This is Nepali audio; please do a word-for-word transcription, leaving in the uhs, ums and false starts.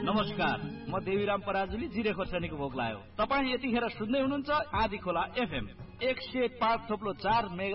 नमस्कार, म देवीराम पराजुली जिरे खोर्सानीको भोग लायो। तपाईँ यतिखेर सुन्दै हुनुहुन्छ आधी खोला एफएम एक सय पाँच थोप्लो चार मेगा